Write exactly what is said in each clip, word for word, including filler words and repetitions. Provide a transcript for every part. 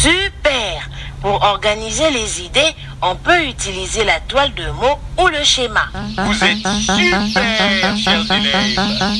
Super! Pour organiser les idées, on peut utiliser la toile de mots ou le schéma. Vous êtes super, chers élèves.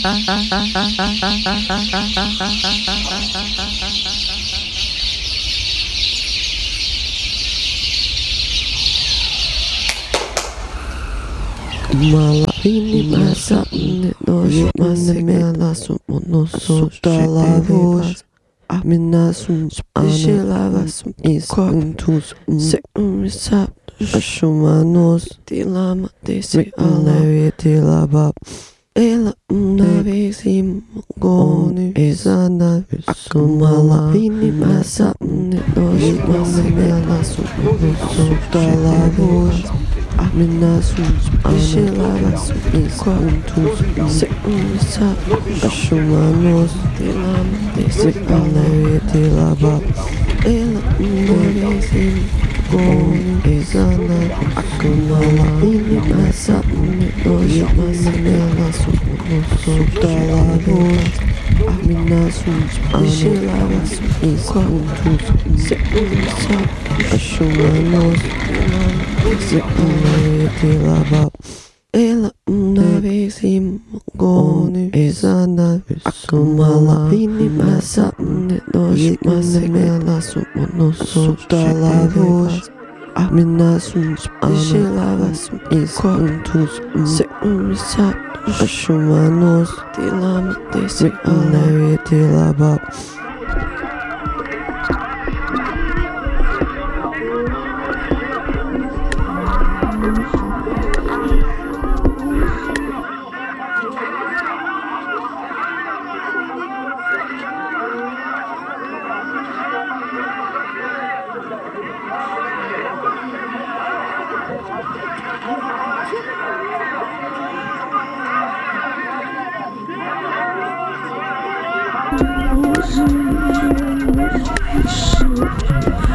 Malapini masa nojo masemela sumonoso talavos aminasum anilavasum isquintus secumisa ashumanos tilama desi alavi tilaba ela navisim goni isana akumalapini masa nojo masemela sumonoso talavos Aminasum anilavasum isquintus secumisa ashumanos tilama desi alavi tilaba ela navisim goni isana akumalapini masa nojo masemela sumonoso talavos Aminasum anilavasum isquintus secumisa ashumanos tilaba ela navisim goni isana akumalapini masa nojo masemela sumonoso talavos Aminasum anilavasum isquintus secumisa ashumanos tilama desi alavi tilaba Thank you.